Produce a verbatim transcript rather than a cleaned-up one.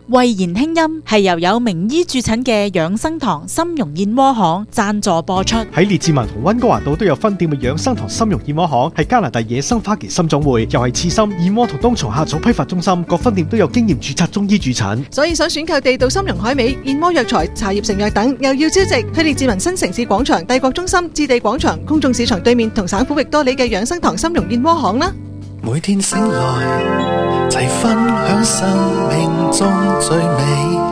慧言輕音係由有名醫駐診嘅養生堂參茸燕窩行贊助播出。 喺列治文同溫哥華道都有分店嘅養生堂參茸燕窩行係加拿大野生花旗參總會，又係刺參、燕窩同冬蟲夏草批發中心，各分店都有經驗註冊中醫駐診。 所以想選購地道參茸海味、燕窩藥材、茶葉成藥等，又要超值，去列治文新城市廣場、帝國中心、置地廣場、公眾市場對面同省府域多里嘅養生堂參茸燕窩行啦。 每天醒來，齊分享生命中最美。